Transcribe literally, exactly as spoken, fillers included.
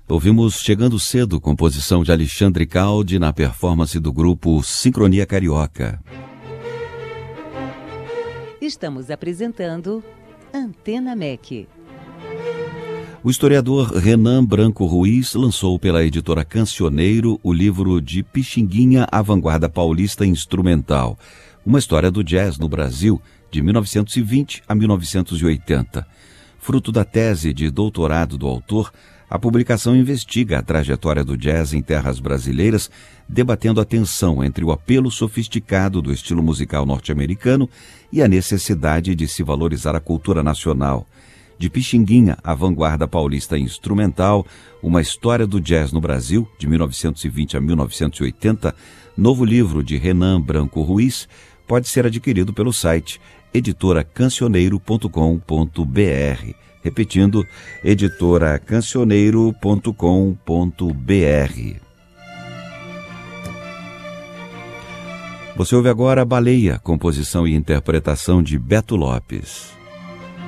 Ouvimos Chegando Cedo, composição de Alexandre Caldi, na performance do grupo Sincronia Carioca. Estamos apresentando Antena M E C. O historiador Renan Branco Ruiz lançou pela editora Cancioneiro o livro de Pixinguinha, a Vanguarda Paulista Instrumental, uma história do jazz no Brasil de mil novecentos e vinte a mil novecentos e oitenta. Fruto da tese de doutorado do autor, a publicação investiga a trajetória do jazz em terras brasileiras, debatendo a tensão entre o apelo sofisticado do estilo musical norte-americano e a necessidade de se valorizar a cultura nacional. De Pixinguinha, a Vanguarda Paulista Instrumental, uma história do jazz no Brasil, de mil novecentos e vinte a mil novecentos e oitenta, novo livro de Renan Branco Ruiz, pode ser adquirido pelo site editora cancioneiro ponto com ponto br. Repetindo, editora cancioneiro ponto com ponto br. Você ouve agora Baleia, composição e interpretação de Beto Lopes.